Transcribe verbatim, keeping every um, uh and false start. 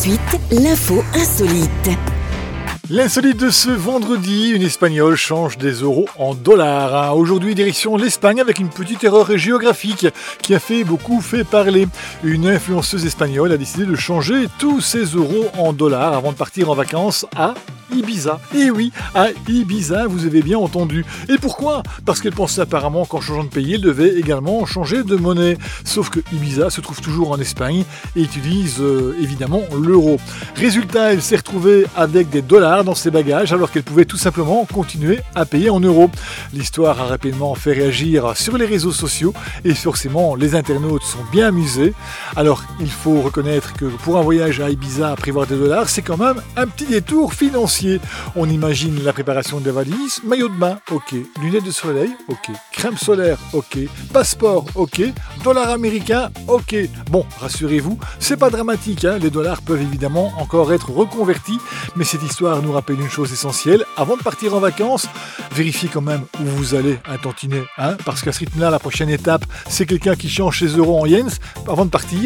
Suite, l'info insolite. L'insolite de ce vendredi, une Espagnole change des euros en dollars. Aujourd'hui, direction l'Espagne avec une petite erreur géographique qui a fait beaucoup fait parler. Une influenceuse espagnole a décidé de changer tous ses euros en dollars avant de partir en vacances à Ibiza. Et oui, à Ibiza, vous avez bien entendu. Et pourquoi ? Parce qu'elle pensait apparemment qu'en changeant de pays, elle devait également changer de monnaie. Sauf que Ibiza se trouve toujours en Espagne et utilise euh, évidemment l'euro. Résultat, elle s'est retrouvée avec des dollars dans ses bagages alors qu'elle pouvait tout simplement continuer à payer en euros. L'histoire a rapidement fait réagir sur les réseaux sociaux et forcément les internautes sont bien amusés. Alors il faut reconnaître que pour un voyage à Ibiza, prévoir des dollars, c'est quand même un petit détour financier. On imagine la préparation des valises, maillot de bain, ok, lunettes de soleil, ok, crème solaire, ok, passeport, ok, dollars américains, ok. Bon, rassurez-vous, c'est pas dramatique, hein, les dollars peuvent évidemment encore être reconvertis, mais cette histoire nous rappelle une chose essentielle, avant de partir en vacances, vérifiez quand même où vous allez un tantinet, hein, parce qu'à ce rythme-là, la prochaine étape, c'est quelqu'un qui change ses euros en yens avant de partir.